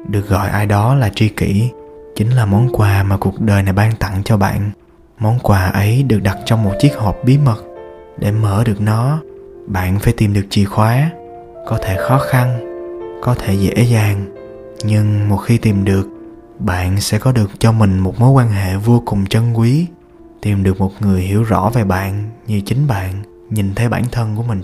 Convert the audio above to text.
Được gọi ai đó là tri kỷ chính là món quà mà cuộc đời này ban tặng cho bạn. Món quà ấy được đặt trong một chiếc hộp bí mật. Để mở được nó, bạn phải tìm được chìa khóa. Có thể khó khăn, có thể dễ dàng, nhưng một khi tìm được, bạn sẽ có được cho mình một mối quan hệ vô cùng trân quý. Tìm được một người hiểu rõ về bạn như chính bạn nhìn thấy bản thân của mình